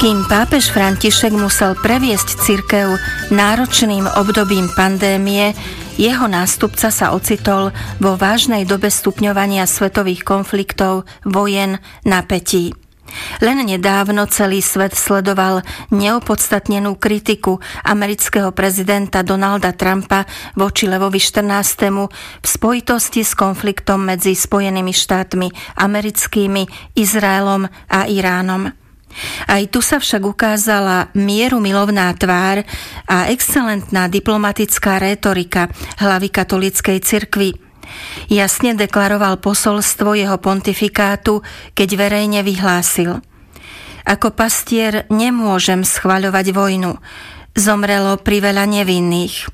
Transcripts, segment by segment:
Kým pápež František musel previesť cirkev náročným obdobím pandémie, jeho nástupca sa ocitol vo vážnej dobe stupňovania svetových konfliktov, vojen, napätí. Len nedávno celý svet sledoval neopodstatnenú kritiku amerického prezidenta Donalda Trumpa voči Levovi XIV. V spojitosti s konfliktom medzi Spojenými štátmi americkými, Izraelom a Iránom. Aj tu sa však ukázala mierumilovná tvár a excelentná diplomatická rétorika hlavy katolíckej cirkvi. Jasne deklaroval posolstvo jeho pontifikátu, keď verejne vyhlásil: Ako pastier nemôžem schvaľovať vojnu. Zomrelo priveľa nevinných.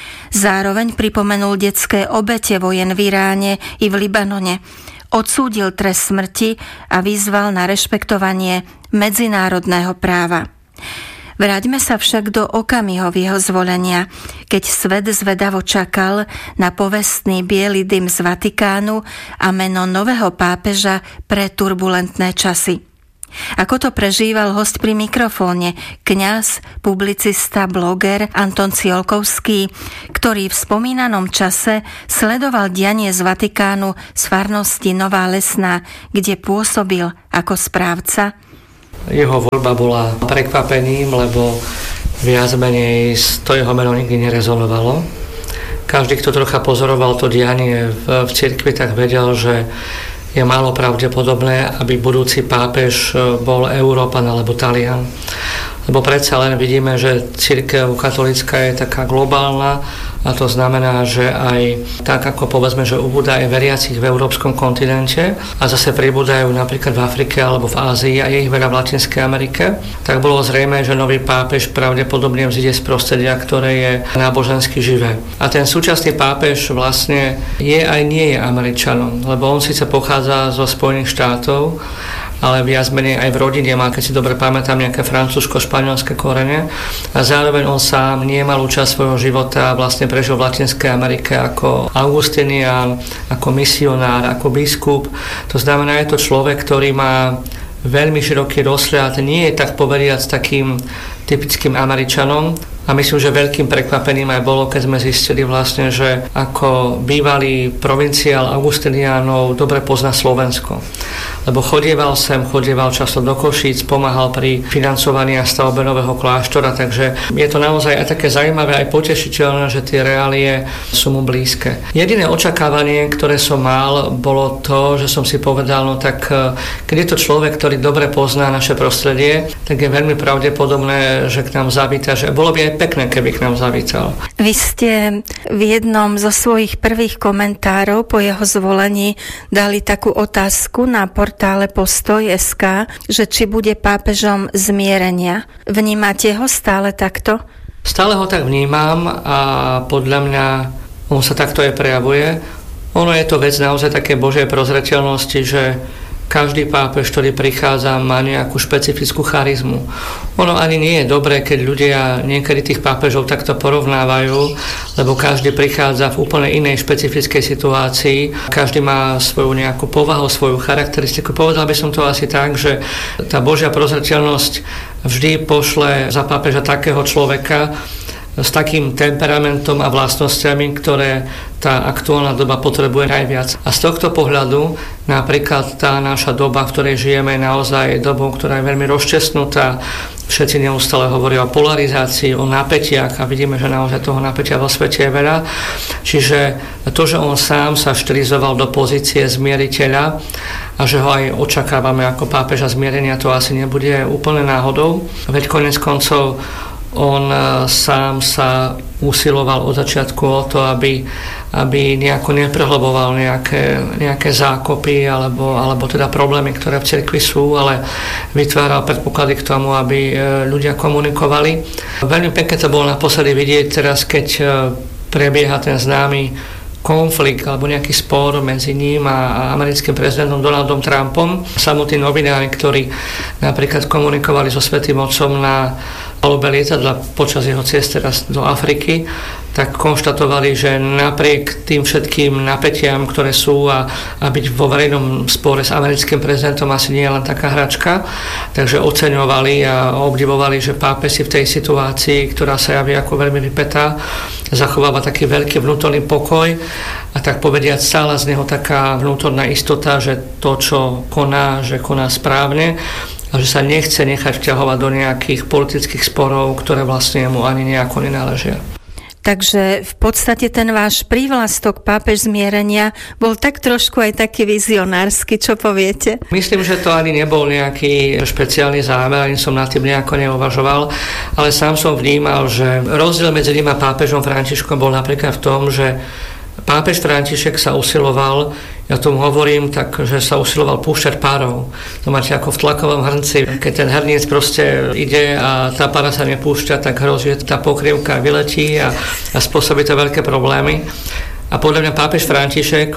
Zároveň pripomenul detské obete vojen v Iráne i v Libanone, odsúdil trest smrti a vyzval na rešpektovanie medzinárodného práva. Vráťme sa však do okamihov jeho zvolenia, keď svet zvedavo čakal na povestný biely dym z Vatikánu a meno nového pápeža pre turbulentné časy. Ako to prežíval hosť pri mikrofóne, kňaz, publicista, bloger Anton Ciolkovský, ktorý v spomínanom čase sledoval dianie z Vatikánu z farnosti Nová Lesná, kde pôsobil ako správca. Jeho voľba bola prekvapením, lebo viac menej to jeho meno nikdy nerezonovalo. Každý, kto trocha pozoroval to dianie v cirkvi, tak vedel, že je málo pravdepodobné, aby budúci pápež bol Európan alebo Talian. Lebo predsa len vidíme, že cirkev katolícka je taká globálna a to znamená, že aj tak, ako povedzme, že ubúda aj veriacich v európskom kontinente a zase pribúdajú napríklad v Afrike alebo v Ázii a je ich veľa v Latinskej Amerike, tak bolo zrejmé, že nový pápež pravdepodobne vzíde z prostredia, ktoré je nábožensky živé. A ten súčasný pápež vlastne je aj nie je Američanom, lebo on síce pochádza zo Spojených štátov, ale viac menej aj v rodine má, keď si dobre pamätám, nejaké francúzsko-španielské korene a zároveň on sám nemal účasť svojho života a vlastne prežil v Latinskej Amerike ako Augustinián, ako misionár, ako biskup. To znamená, je to človek, ktorý má veľmi široký rozhľad, nie je tak povediac takým typickým Američanom. A myslím, že veľkým prekvapením aj bolo, keď sme zistili vlastne, že ako bývalý provinciál Augustiniánov dobre pozná Slovensko. Lebo chodieval často do Košíc, pomáhal pri financovaní a stavbe nového kláštora, takže je to naozaj aj také zaujímavé, aj potešiteľné, že tie reálie sú mu blízke. Jediné očakávanie, ktoré som mal, bolo to, že som si povedal, no tak keď je to človek, ktorý dobre pozná naše prostredie, tak je veľmi pravdepodobné, že k nám zavíta, že bolo by aj pekné, keby k nám zavítal. Vy ste v jednom zo svojich prvých komentárov po jeho zvolení dali takú otázku na portále Postoj.sk, že či bude pápežom zmierenia. Vnímate ho stále takto? Stále ho tak vnímam a podľa mňa on sa takto aj prejavuje. Ono je to vec naozaj také Božej prozreteľnosti, že každý pápež, ktorý prichádza, má nejakú špecifickú charizmu. Ono ani nie je dobré, keď ľudia niekedy tých pápežov takto porovnávajú, lebo každý prichádza v úplne inej špecifickej situácii. Každý má svoju nejakú povahu, svoju charakteristiku. Povedal by som to asi tak, že tá Božia prozreteľnosť vždy pošle za pápeža takého človeka, s takým temperamentom a vlastnosťami, ktoré tá aktuálna doba potrebuje najviac. A z tohto pohľadu napríklad tá naša doba, v ktorej žijeme, je naozaj dobou, ktorá je veľmi rozčesnutá. Všetci neustále hovoria o polarizácii, o napätiach a vidíme, že naozaj toho napätia vo svete je veľa. Čiže to, že on sám sa štilizoval do pozície zmieriteľa a že ho aj očakávame ako pápeža zmierenia, to asi nebude úplne náhodou. Veď konec koncov on sám sa usiloval od začiatku o to, aby nejako neprehlboval nejaké zákopy alebo teda problémy, ktoré v cirkvi sú, ale vytváral predpoklady k tomu, aby ľudia komunikovali. Veľmi pekne to bolo naposledy vidieť teraz, keď prebieha ten známy konflikt alebo nejaký spor medzi ním a americkým prezidentom Donaldom Trumpom. Samotní novinári, ktorí napríklad komunikovali so Svätým Otcom na palube lietadla počas jeho cesty do Afriky, tak konštatovali, že napriek tým všetkým napätiam, ktoré sú a byť vo verejnom spore s americkým prezidentom asi nie je len taká hračka, takže oceňovali a obdivovali, že pápež si v tej situácii, ktorá sa javí ako veľmi vypätá, zachováva taký veľký vnútorný pokoj a tak povediať stála z neho taká vnútorná istota, že to, čo koná, že koná správne a že sa nechce nechať vťahovať do nejakých politických sporov, ktoré vlastne mu ani nejako nenáležia. Takže v podstate ten váš prívlastok pápež zmierenia bol tak trošku aj taký vizionársky, čo poviete? Myslím, že to ani nebol nejaký špeciálny zámer, ani som nad tým nejako neuvažoval, ale sám som vnímal, že rozdiel medzi ním a pápežom Františkom bol napríklad v tom, že pápež František sa usiloval, ja tomu hovorím, tak, že sa usiloval púšťať párov. To máte ako v tlakovom hrnci. Keď ten hrniec proste ide a tá pára sa nepúšťa, tak hrozí, že tá pokrievka vyletí a spôsobí to veľké problémy. A podľa mňa pápež František,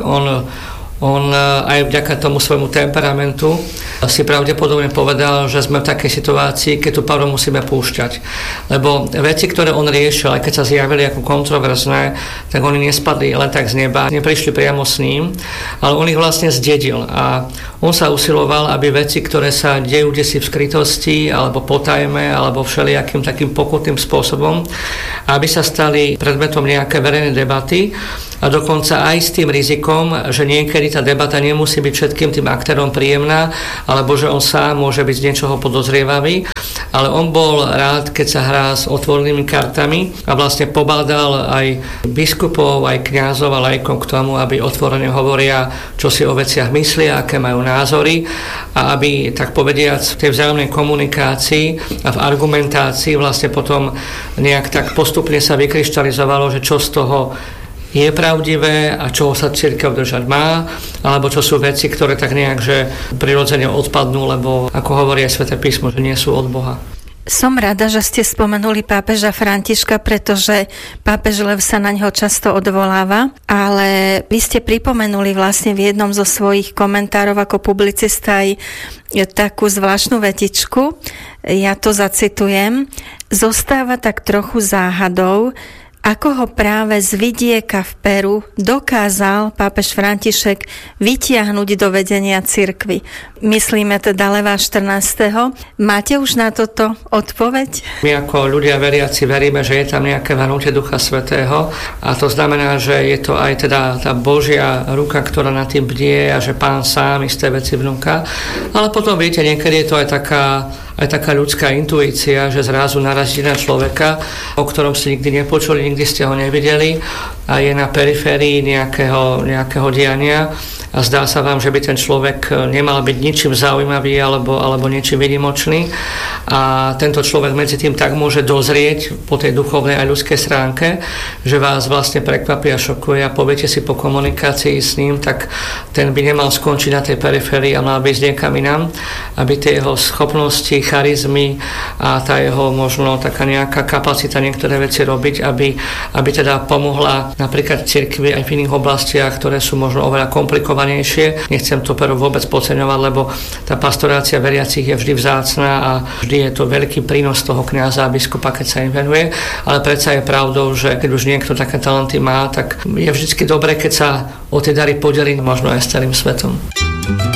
on aj vďaka tomu svojmu temperamentu si pravdepodobne povedal, že sme v takej situácii, keď tú paru musíme púšťať. Lebo veci, ktoré on riešil, aj keď sa zjavili ako kontroverzné, tak oni nespadli len tak z neba, neprišli priamo s ním, ale on ich vlastne zdedil. A on sa usiloval, aby veci, ktoré sa dejú desi v skrytosti, alebo potajme, alebo všelijakým takým pokutným spôsobom, aby sa stali predmetom nejaké verejné debaty a dokonca aj s tým rizikom, že niekedy tá debata nemusí byť všetkým tým aktérom príjemná, alebo že on sám môže byť z niečoho podozrievavý, ale on bol rád, keď sa hrá s otvorenými kartami a vlastne pobádal aj biskupov, aj kňazov a laikov k tomu, aby otvorene hovoria, čo si o veciach myslia, aké majú názory a aby, tak povediac, v tej vzájomnej komunikácii a v argumentácii vlastne potom nejak tak postupne sa vykryštalizovalo, že čo z toho je pravdivé a čoho sa cirkev držať má, alebo čo sú veci, ktoré tak nejak, že prirodzene odpadnú, lebo ako hovorí aj Sväté písmo, že nie sú od Boha. Som rada, že ste spomenuli pápeža Františka, pretože pápež Lev sa na neho často odvoláva, ale vy ste pripomenuli vlastne v jednom zo svojich komentárov ako publicista aj takú zvláštnu vetičku. Ja to zacitujem. Zostáva tak trochu záhadou, ako ho práve z vidieka v Peru dokázal pápež František vytiahnuť do vedenia cirkvi. Myslíme teda Leva 14. Máte už na toto odpoveď? My ako ľudia veriaci veríme, že je tam nejaké vnutie Ducha Svätého a to znamená, že je to aj teda tá Božia ruka, ktorá nad tým bdie a že Pán sám isté veci vnúka. Ale potom viete, niekedy je to aj taká ľudská intuícia, že zrazu narazí na človeka, o ktorom ste nikdy nepočuli, nikdy ste ho nevideli a je na periférii nejakého diania a zdá sa vám, že by ten človek nemal byť ničím zaujímavý alebo ničím výnimočný a tento človek medzi tým tak môže dozrieť po tej duchovnej a ľudskej stránke, že vás vlastne prekvapí a šokuje a poviete si po komunikácii s ním, tak ten by nemal skončiť na tej periférii a mal byť niekam inám, aby tie jeho schopnosti, charizmy a tá jeho možno taká nejaká kapacita niektoré veci robiť, aby teda pomohla napríklad cirkvi aj v iných oblastiach, ktoré sú možno oveľa komplikovanejšie. Nechcem to pero vôbec podceňovať, lebo tá pastorácia veriacich je vždy vzácna a vždy je to veľký prínos toho kňaza a biskupa, keď sa im venuje, ale predsa je pravdou, že keď už niekto také talenty má, tak je vždy dobré, keď sa o tie dary podelí možno aj s celým svetom.